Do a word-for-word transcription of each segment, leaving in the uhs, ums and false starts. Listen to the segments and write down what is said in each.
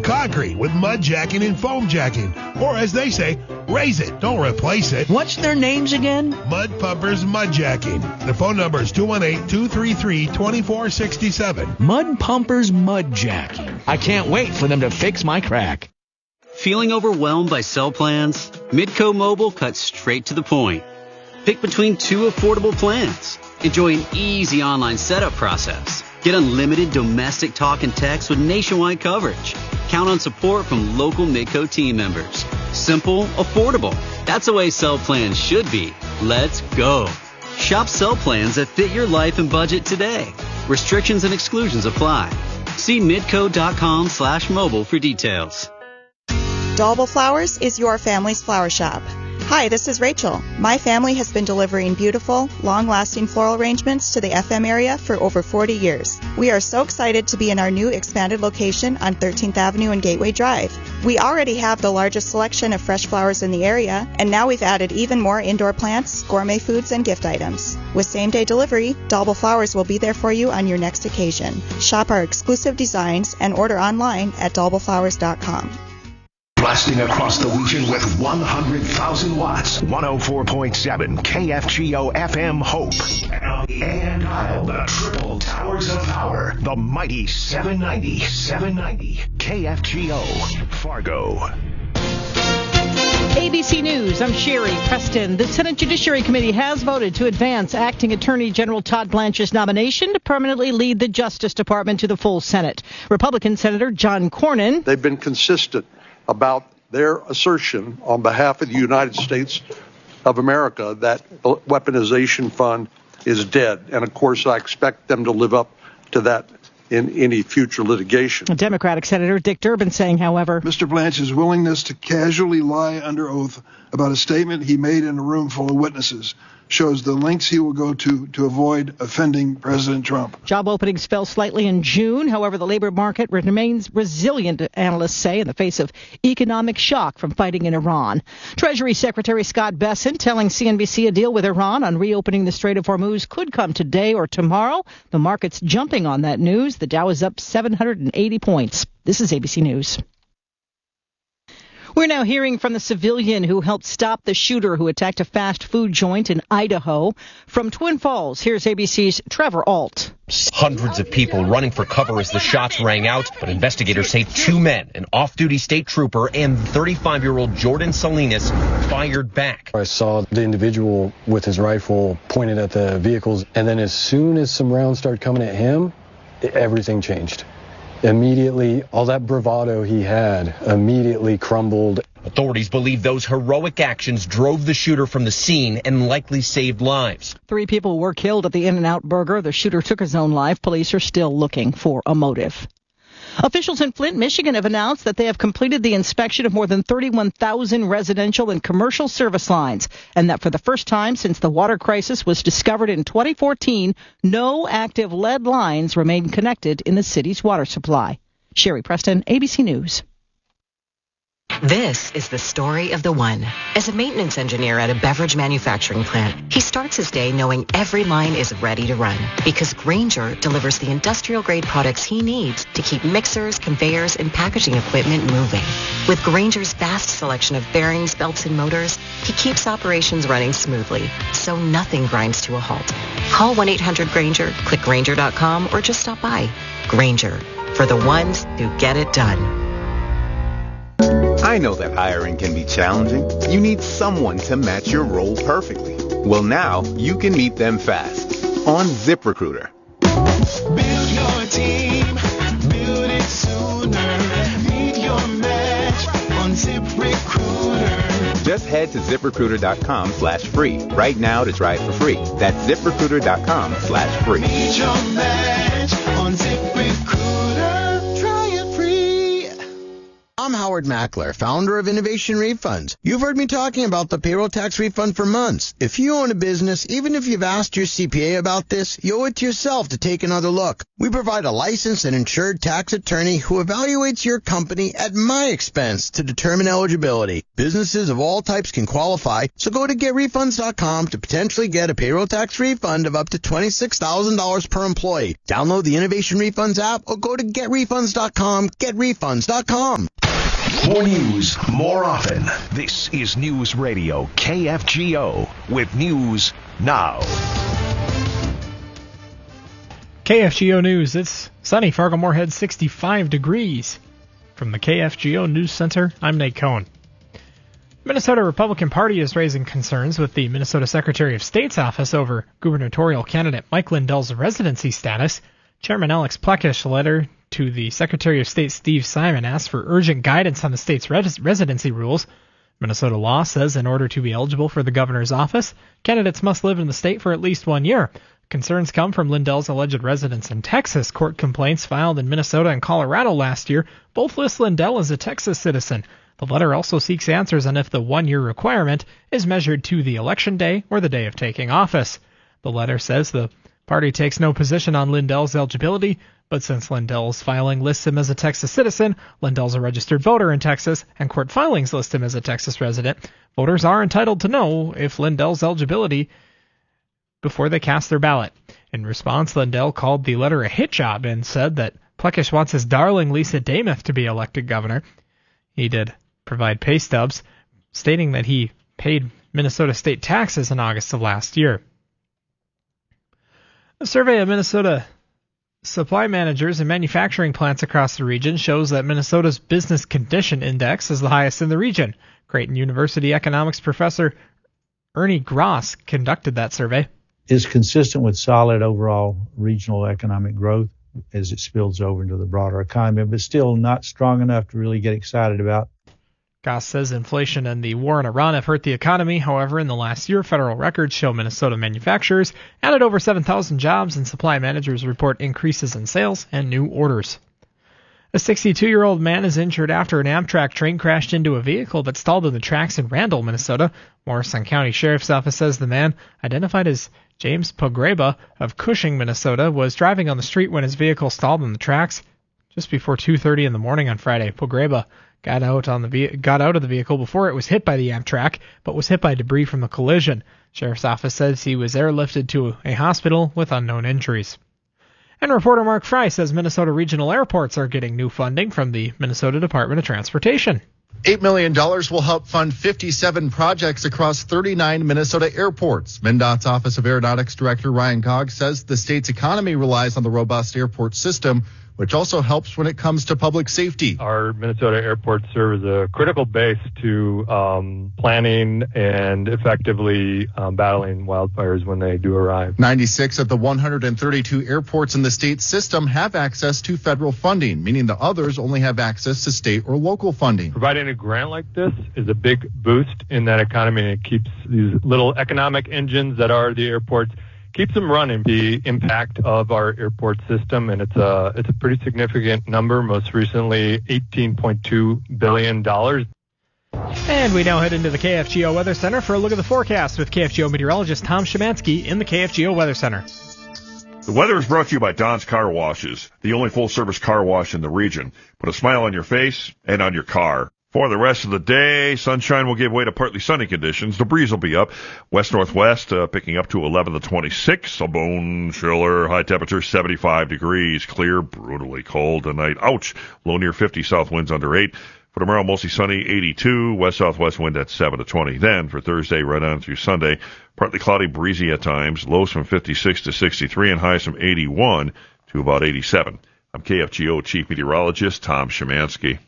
concrete with mud jacking and foam jacking. Or as they say, raise it, don't replace it. What's their names again? Mud Pumpers Mud Jacking. The phone number is two one eight, two three three, two four six seven. Mud Pumpers Mud Jacking. I can't wait for them to fix my crack. Feeling overwhelmed by cell plans? Midco Mobile cuts straight to the point. Pick between two affordable plans. Enjoy an easy online setup process. Get unlimited domestic talk and text with nationwide coverage. Count on support from local Midco team members. Simple, affordable. That's the way cell plans should be. Let's go. Shop cell plans that fit your life and budget today. Restrictions and exclusions apply. See midco.com slash mobile for details. Dalbel Flowers is your family's flower shop. Hi, this is Rachel. My family has been delivering beautiful, long-lasting floral arrangements to the F M area for over forty years. We are so excited to be in our new expanded location on thirteenth Avenue and Gateway Drive. We already have the largest selection of fresh flowers in the area, and now we've added even more indoor plants, gourmet foods, and gift items. With same-day delivery, Dalbel Flowers will be there for you on your next occasion. Shop our exclusive designs and order online at dalbel flowers dot com. Blasting across the region with one hundred thousand watts. one oh four point seven K F G O F M Hope. And on the A and dial, the triple towers of power. The mighty seven ninety, seven ninety. K F G O, Fargo. A B C News, I'm Sherry Preston. The Senate Judiciary Committee has voted to advance Acting Attorney General Todd Blanche's nomination to permanently lead the Justice Department to the full Senate. Republican Senator John Cornyn. They've been consistent about their assertion on behalf of the United States of America that the weaponization fund is dead. And, of course, I expect them to live up to that in any future litigation. Democratic Senator Dick Durbin saying, however, Mister Blanche's willingness to casually lie under oath about a statement he made in a room full of witnesses shows the lengths he will go to to avoid offending President Trump. Job openings fell slightly in June. However, the labor market remains resilient, analysts say, in the face of economic shock from fighting in Iran. Treasury Secretary Scott Bessent telling C N B C a deal with Iran on reopening the Strait of Hormuz could come today or tomorrow. The market's jumping on that news. The Dow is up seven hundred eighty points. This is A B C News. We're now hearing from the civilian who helped stop the shooter who attacked a fast food joint in Idaho. From Twin Falls, here's A B C's Trevor Ault. Hundreds of people running for cover as the shots rang out, but investigators say two men, an off-duty state trooper and thirty-five-year-old Jordan Salinas, fired back. I saw the individual with his rifle pointed at the vehicles, and then as soon as some rounds started coming at him, everything changed. Immediately, all that bravado he had immediately crumbled. Authorities believe those heroic actions drove the shooter from the scene and likely saved lives. Three people were killed at the In-N-Out Burger. The shooter took his own life. Police are still looking for a motive. Officials in Flint, Michigan have announced that they have completed the inspection of more than thirty-one thousand residential and commercial service lines, and that for the first time since the water crisis was discovered in twenty fourteen, no active lead lines remain connected in the city's water supply. Sherry Preston, A B C News. This is the story of the one. As a maintenance engineer at a beverage manufacturing plant, he starts his day knowing every line is ready to run because Grainger delivers the industrial-grade products he needs to keep mixers, conveyors, and packaging equipment moving. With Grainger's vast selection of bearings, belts, and motors, he keeps operations running smoothly, so nothing grinds to a halt. Call one eight hundred Grainger, click Grainger dot com, or just stop by. Grainger, for the ones who get it done. I know that hiring can be challenging. You need someone to match your role perfectly. Well, now you can meet them fast on ZipRecruiter. Build your team, build it sooner. Meet your match on ZipRecruiter. Just head to ZipRecruiter dot com slash free right now to try it for free. That's ZipRecruiter dot com slash free. Meet your match on ZipRecruiter. Try it free. I'm Howard Howard Mackler, founder of Innovation Refunds. You've heard me talking about the payroll tax refund for months. If you own a business, even if you've asked your C P A about this, you owe it to yourself to take another look. We provide a licensed and insured tax attorney who evaluates your company at my expense to determine eligibility. Businesses of all types can qualify, so go to get refunds dot com to potentially get a payroll tax refund of up to twenty-six thousand dollars per employee. Download the Innovation Refunds app or go to get refunds dot com, get refunds dot com. More news, more often. This is News Radio K F G O with News Now. K F G O News. It's sunny. Fargo-Moorhead, sixty-five degrees. From the K F G O News Center, I'm Nate Cohn. Minnesota Republican Party is raising concerns with the Minnesota Secretary of State's office over gubernatorial candidate Mike Lindell's residency status. Chairman Alex Plekish letter to the Secretary of State Steve Simon asked for urgent guidance on the state's res- residency rules. Minnesota law says in order to be eligible for the governor's office, candidates must live in the state for at least one year. Concerns come from Lindell's alleged residence in Texas. Court complaints filed in Minnesota and Colorado last year both list Lindell as a Texas citizen. The letter also seeks answers on if the one-year requirement is measured to the election day or the day of taking office. The letter says the party takes no position on Lindell's eligibility, but since Lindell's filing lists him as a Texas citizen, Lindell's a registered voter in Texas, and court filings list him as a Texas resident, voters are entitled to know if Lindell's eligibility before they cast their ballot. In response, Lindell called the letter a hit job and said that Plekish wants his darling Lisa Dameth to be elected governor. He did provide pay stubs stating that he paid Minnesota state taxes in August of last year. A survey of Minnesota supply managers and manufacturing plants across the region shows that Minnesota's business condition index is the highest in the region. Creighton University economics professor Ernie Gross conducted that survey. Is consistent with solid overall regional economic growth as it spills over into the broader economy, but still not strong enough to really get excited about. Goss says inflation and the war in Iran have hurt the economy. However, in the last year, federal records show Minnesota manufacturers added over seven thousand jobs, and supply managers report increases in sales and new orders. A sixty-two-year-old man is injured after an Amtrak train crashed into a vehicle that stalled on the tracks in Randall, Minnesota. Morrison County Sheriff's Office says the man, identified as James Pogreba of Cushing, Minnesota, was driving on the street when his vehicle stalled on the tracks just before two thirty in the morning on Friday. Pogreba got out on the ve- got out of the vehicle before it was hit by the Amtrak, but was hit by debris from the collision. Sheriff's Office says he was airlifted to a hospital with unknown injuries. And reporter Mark Fry says Minnesota regional airports are getting new funding from the Minnesota Department of Transportation. eight million dollars will help fund fifty-seven projects across thirty-nine Minnesota airports. MnDOT's Office of Aeronautics Director Ryan Cogg says the state's economy relies on the robust airport system, which also helps when it comes to public safety. Our Minnesota airports serve as a critical base to um, planning and effectively um, battling wildfires when they do arrive. ninety-six of the one hundred thirty-two airports in the state system have access to federal funding, meaning the others only have access to state or local funding. Providing a grant like this is a big boost in that economy, and it keeps these little economic engines that are the airports, keeps them running. The impact of our airport system, and it's a it's a pretty significant number. Most recently, eighteen point two billion dollars. And we now head into the K F G O Weather Center for a look at the forecast with K F G O meteorologist Tom Szymanski in the K F G O Weather Center. The weather is brought to you by Don's Car Washes, the only full-service car wash in the region. Put a smile on your face and on your car. For the rest of the day, sunshine will give way to partly sunny conditions. The breeze will be up. West-northwest, uh, picking up to eleven to twenty-six. A bone chiller. High temperature seventy-five degrees. Clear, brutally cold tonight. Ouch. Low near fifty. South winds under eight. For tomorrow, mostly sunny, eighty-two. West-southwest wind at seven to twenty. Then, for Thursday, right on through Sunday, partly cloudy, breezy at times. Lows from fifty-six to sixty-three and highs from eighty-one to about eighty-seven. I'm K F G O Chief Meteorologist Tom Szymanski.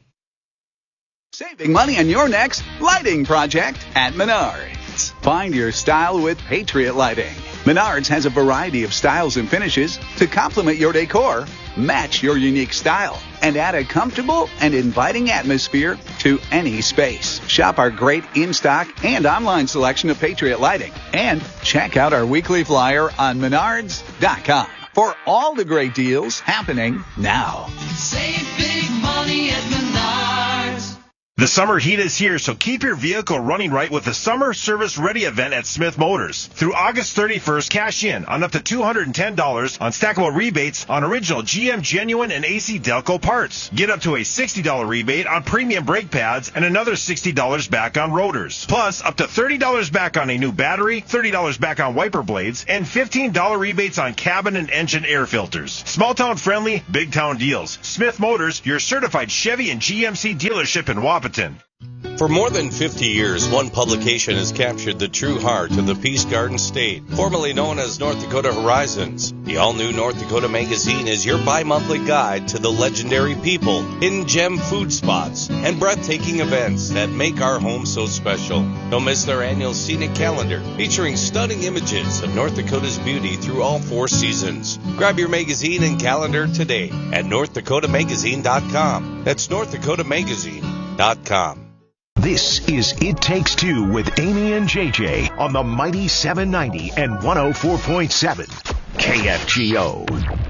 Saving money on your next lighting project at Menards. Find your style with Patriot Lighting. Menards has a variety of styles and finishes to complement your decor, match your unique style, and add a comfortable and inviting atmosphere to any space. Shop our great in-stock and online selection of Patriot Lighting. And check out our weekly flyer on menards dot com for all the great deals happening now. Save big money at Menards. The summer heat is here, so keep your vehicle running right with the Summer Service Ready event at Smith Motors. Through August thirty-first, cash in on up to two hundred ten dollars on stackable rebates on original G M Genuine and A C Delco parts. Get up to a sixty dollars rebate on premium brake pads and another sixty dollars back on rotors. Plus, up to thirty dollars back on a new battery, thirty dollars back on wiper blades, and fifteen dollars rebates on cabin and engine air filters. Small town friendly, big town deals. Smith Motors, your certified Chevy and G M C dealership in Wapaton. For more than fifty years, one publication has captured the true heart of the Peace Garden State, formerly known as North Dakota Horizons. The all-new North Dakota Magazine is your bi-monthly guide to the legendary people, hidden gem food spots, and breathtaking events that make our home so special. Don't miss their annual scenic calendar, featuring stunning images of North Dakota's beauty through all four seasons. Grab your magazine and calendar today at north dakota magazine dot com. That's north dakota magazine dot com. This is It Takes Two with Amy and J J on the mighty seven ninety and one oh four point seven K F G O.